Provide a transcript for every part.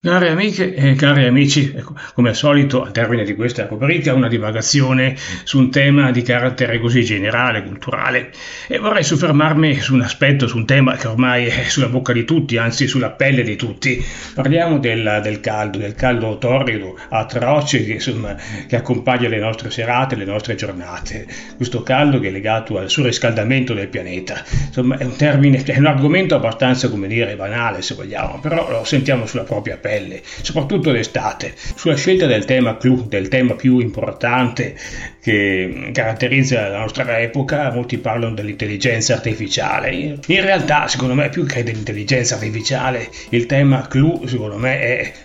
Care amiche e cari amici, ecco, come al solito al termine di questa rubrica una divagazione su un tema di carattere così generale, culturale, e vorrei soffermarmi su un aspetto, su un tema che ormai è sulla bocca di tutti, anzi sulla pelle di tutti. Parliamo del caldo torrido, atroce che accompagna le nostre serate, le nostre giornate. Questo caldo che è legato al surriscaldamento del pianeta. Insomma, è un argomento abbastanza, come dire, banale se vogliamo, però lo sentiamo sulla propria pelle, soprattutto d'estate, sulla scelta del tema clou, del tema più importante che caratterizza la nostra epoca. Molti parlano dell'intelligenza artificiale. In realtà, secondo me, più che dell'intelligenza artificiale, il tema clou, secondo me,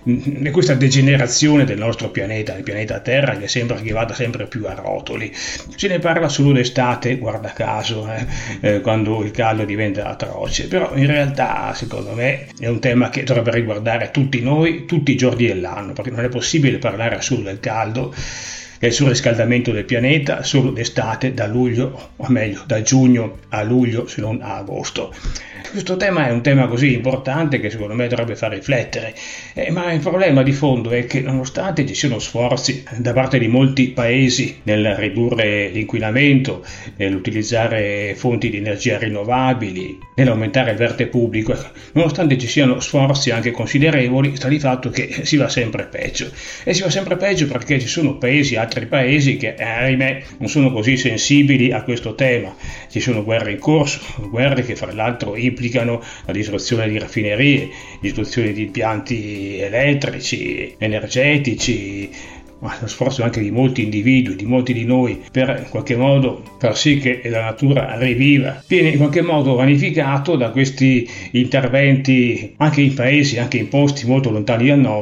è questa degenerazione del nostro pianeta, il pianeta Terra, che sembra che vada sempre più a rotoli. Se ne parla solo d'estate, guarda caso, quando il caldo diventa atroce, però in realtà, secondo me, è un tema che dovrebbe riguardare tutti noi, tutti i giorni dell'anno, perché non è possibile parlare solo del caldo, del surriscaldamento del pianeta, solo d'estate, da luglio, o meglio, da giugno a luglio, se non a agosto. Questo tema è un tema così importante che secondo me dovrebbe far riflettere, ma il problema di fondo è che nonostante ci siano sforzi da parte di molti paesi nel ridurre l'inquinamento, nell'utilizzare fonti di energia rinnovabili, nell'aumentare il verde pubblico, nonostante ci siano sforzi anche considerevoli, sta di fatto che si va sempre peggio. E si va sempre peggio perché ci sono altri paesi che, ahimè, non sono così sensibili a questo tema. Ci sono guerre in corso, guerre che fra l'altro implicano la distruzione di raffinerie, distruzione di impianti elettrici, energetici, ma lo sforzo anche di molti individui, di molti di noi, per in qualche modo far sì che la natura riviva, viene in qualche modo vanificato da questi interventi anche in paesi, anche in posti molto lontani da noi,